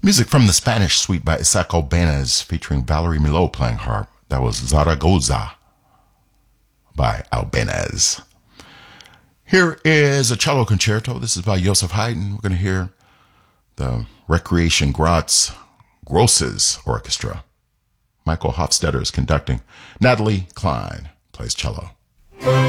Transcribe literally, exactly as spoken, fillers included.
Music from the Spanish Suite by Isaac Albéniz featuring Valerie Milot playing harp. That was Zaragoza by Albéniz. Here is a cello concerto. This is by Joseph Haydn. We're going to hear the Recreation Graz Grosses Orchestra. Michael Hofstetter is conducting. Natalie Klein plays cello.